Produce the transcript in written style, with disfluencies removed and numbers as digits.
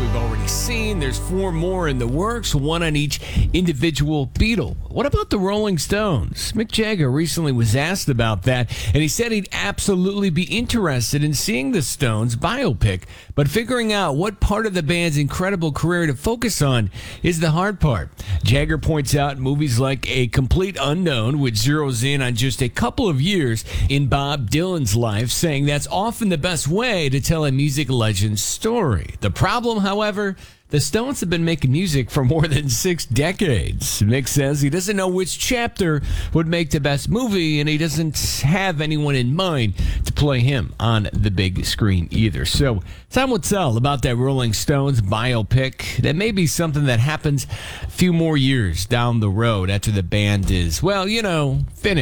we've already seen. There's 4 more in the works, 1 on each individual Beatle. What about the Rolling Stones? Mick Jagger recently was asked about that, and he said he'd absolutely be interested in seeing the Stones biopic, but figuring out what part of the band's incredible career to focus on is the hard part. Jagger points out movies like A Complete Unknown, which zeroes in on just a couple of years in Bob Dylan's life, saying that's often the best way to tell a music legend's story. The problem, however, the Stones have been making music for more than 6 decades. Mick says he doesn't know which chapter would make the best movie, and he doesn't have anyone in mind to play him on the big screen either. So time will tell about that Rolling Stones biopic. That may be something that happens a few more years down the road after the band is, finished.